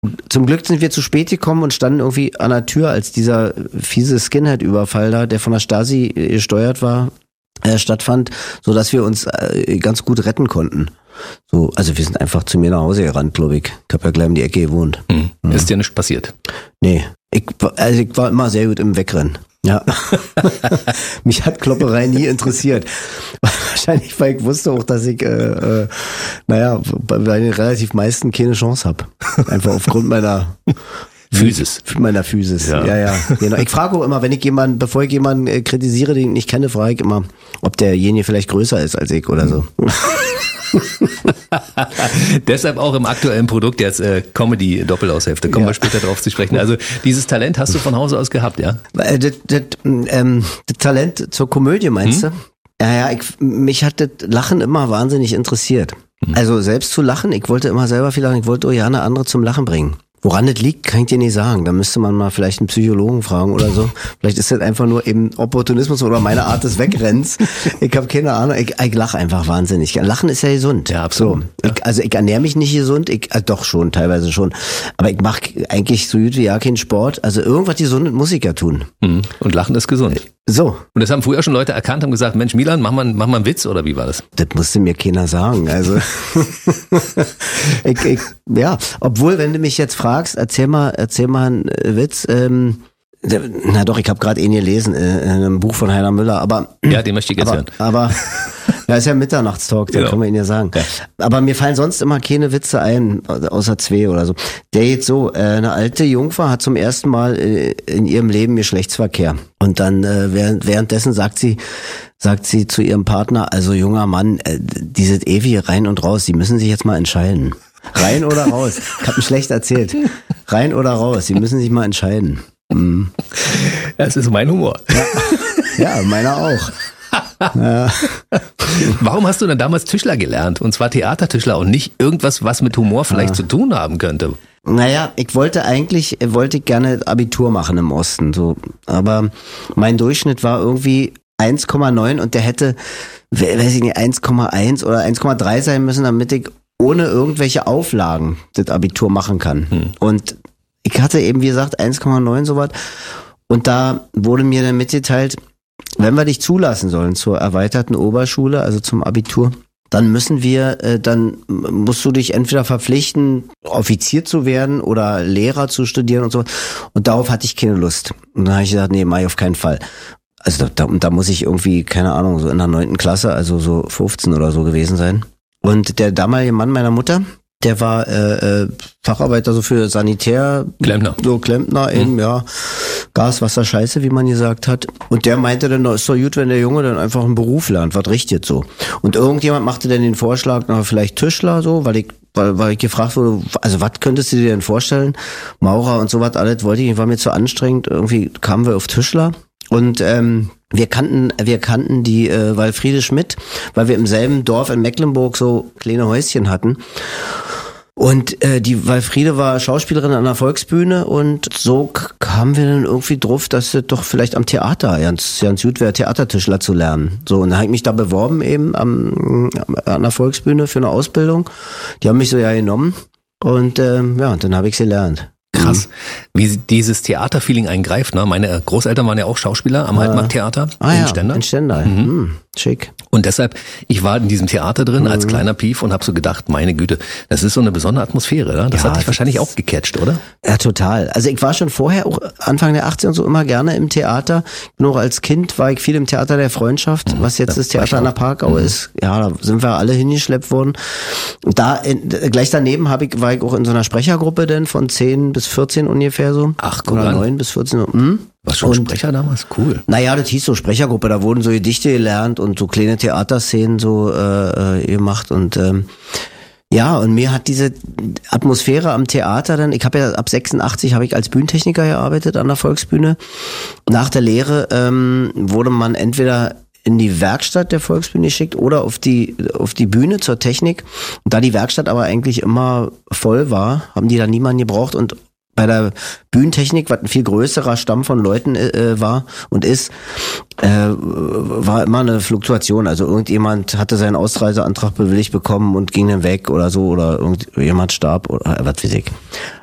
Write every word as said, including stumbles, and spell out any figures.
Zum Glück sind wir zu spät gekommen und standen irgendwie an der Tür, als dieser fiese Skinhead-Überfall da, der von der Stasi gesteuert war, äh, stattfand, so dass wir uns äh, ganz gut retten konnten. So, also wir sind einfach zu mir nach Hause gerannt, glaube ich. Ich habe ja gleich um die Ecke gewohnt. Mhm. Ja. Ist dir nichts passiert? Nee, ich, also ich war immer sehr gut im Wegrennen. Ja, mich hat Klopperei nie interessiert. Wahrscheinlich, weil ich wusste auch, dass ich, äh, äh, naja, bei den relativ meisten keine Chance habe. Einfach aufgrund meiner Physis. Meiner Physis, ja, ja, ja. Genau. Ich frage auch immer, wenn ich jemanden, bevor ich jemanden äh, kritisiere, den ich nicht kenne, frage ich immer, ob derjenige vielleicht größer ist als ich oder so. Deshalb auch im aktuellen Produkt jetzt äh, Comedy-Doppelaushälfte. Kommen Ja. wir später drauf zu sprechen. Also dieses Talent hast du von Hause aus gehabt, ja? Äh, Das, das, ähm, das Talent zur Komödie, meinst Hm? du? Ja, ja, ich, mich hat das Lachen immer wahnsinnig interessiert. Hm. Also selbst zu lachen, ich wollte immer selber viel lachen, ich wollte auch ja eine andere zum Lachen bringen. Woran das liegt, kann ich dir nicht sagen. Da müsste man mal vielleicht einen Psychologen fragen oder so. Vielleicht ist das einfach nur eben Opportunismus oder meine Art des Wegrennens. Ich habe keine Ahnung. Ich, ich lache einfach wahnsinnig. Lachen ist ja gesund. Ja, absolut. So. Ich, also ich ernähre mich nicht gesund. Ich, äh, doch schon, teilweise schon. Aber ich mache eigentlich so gut wie ja keinen Sport. Also irgendwas Gesundes muss ich ja tun. Mhm. Und Lachen ist gesund. So. Und das haben früher schon Leute erkannt und gesagt, Mensch, Milan, mach mal, mach mal einen Witz, oder wie war das? Das musste mir keiner sagen. Also ich, ich, ja, obwohl, wenn du mich jetzt fragst, erzähl mal, erzähl mal einen Witz. Ähm, na doch, ich habe gerade ihn gelesen äh, in einem Buch von Heiner Müller. Aber Ja, den möchte ich jetzt aber, hören. aber da ist ja Mitternachtstalk, dann Genau. kann man ihn ja sagen. Ja. Aber mir fallen sonst immer keine Witze ein, außer zwei oder so. Der geht so, äh, eine alte Jungfer hat zum ersten Mal äh, in ihrem Leben Geschlechtsverkehr. Und dann äh, während, währenddessen sagt sie, sagt sie zu ihrem Partner, also junger Mann, äh, dieses ewige rein und raus, Sie müssen sich jetzt mal entscheiden. Rein oder raus? Ich hab ihn schlecht erzählt. Rein oder raus? Sie müssen sich mal entscheiden. Mhm. Das ist mein Humor. Ja, meiner auch. Ja. Warum hast du denn damals Tischler gelernt? Und zwar Theatertischler und nicht irgendwas, was mit Humor vielleicht Ah. zu tun haben könnte? Naja, ich wollte eigentlich, wollte ich gerne Abitur machen im Osten, so. Aber mein Durchschnitt war irgendwie eins Komma neun und der hätte, weiß ich nicht, eins Komma eins oder eins Komma drei sein müssen, damit ich ohne irgendwelche Auflagen das Abitur machen kann. Hm. Und ich hatte eben, wie gesagt, eins Komma neun sowas. Und da wurde mir dann mitgeteilt, wenn wir dich zulassen sollen zur erweiterten Oberschule, also zum Abitur, dann müssen wir, äh, dann musst du dich entweder verpflichten, Offizier zu werden oder Lehrer zu studieren und so. Und darauf hatte ich keine Lust. Und dann habe ich gesagt, nee, mach ich auf keinen Fall. Also da, da, da muss ich irgendwie, keine Ahnung, so in der neunten Klasse, also so fünfzehn oder so gewesen sein. Und der damalige Mann meiner Mutter, der war äh, äh, Facharbeiter so für Sanitär. Klempner. So Klempner eben, ja. Gas, Wasser, Scheiße, wie man gesagt hat. Und der meinte dann, ist doch gut, wenn der Junge dann einfach einen Beruf lernt, was richtet so. Und irgendjemand machte dann den Vorschlag, na, vielleicht Tischler so, weil ich, weil, weil ich gefragt wurde, also was könntest du dir denn vorstellen? Maurer und sowas, alles wollte ich, war mir zu anstrengend. Irgendwie kamen wir auf Tischler. Und ähm, wir kannten, wir kannten die äh, Walfriede Schmidt, weil wir im selben Dorf in Mecklenburg so kleine Häuschen hatten. Und äh, die Walfriede war Schauspielerin an der Volksbühne und so k- kamen wir dann irgendwie drauf, dass es doch vielleicht am Theater ganz, ganz gut wäre, Theatertischler zu lernen. So, und dann habe ich mich da beworben eben am, an der Volksbühne für eine Ausbildung. Die haben mich so ja genommen und ähm, ja, und dann habe ich sie gelernt. Krass, wie dieses Theaterfeeling eingreift. Ne? Meine Großeltern waren ja auch Schauspieler am Heidmarkt-Theater Ah, in ja, Stendal. in Stendal. Mhm. Hm, schick. Und deshalb, ich war in diesem Theater drin als kleiner Pief und habe so gedacht, meine Güte, das ist so eine besondere Atmosphäre. Ne? Das Ja, hat dich das wahrscheinlich ist- auch gecatcht, oder? Ja, total. Also ich war schon vorher, auch Anfang der achtziger und so immer gerne im Theater. Nur als Kind war ich viel im Theater der Freundschaft, was jetzt das Theater an der Parkau ist. Ja, da sind wir alle hingeschleppt worden. Und da, in, gleich daneben hab ich, war ich auch in so einer Sprechergruppe denn von zehn bis vierzehn ungefähr so. Ach, guck Oder an. neun bis vierzehn. Hm? Warst schon Und- Sprecher damals? Cool. Naja, das hieß so Sprechergruppe, da wurden so Gedichte gelernt und so kleine Theaterszenen so äh, äh, gemacht und ähm, ja, und mir hat diese Atmosphäre am Theater dann, ich habe ja ab sechsundachtzig habe ich als Bühnentechniker gearbeitet an der Volksbühne. Nach der Lehre ähm, wurde man entweder in die Werkstatt der Volksbühne geschickt oder auf die auf die Bühne zur Technik. Und da die Werkstatt aber eigentlich immer voll war, haben die da niemanden gebraucht und bei der Bühnentechnik, was ein viel größerer Stamm von Leuten äh, war und ist, äh, war immer eine Fluktuation. Also irgendjemand hatte seinen Ausreiseantrag bewilligt bekommen und ging dann weg oder so oder irgendjemand starb oder was weiß ich.